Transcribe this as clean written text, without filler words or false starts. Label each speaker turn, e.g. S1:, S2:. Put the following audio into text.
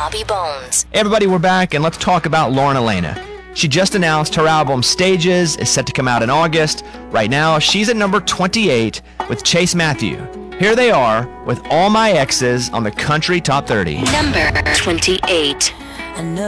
S1: Bobby Bones.
S2: Hey everybody, we're back, and let's talk about Lauren Elena. She just announced her album Stages is set to come out in August. Right now, she's at number 28 with Chase Matthew. Here they are with All My Exes on the Country Top 30.
S1: Number 28.
S3: I know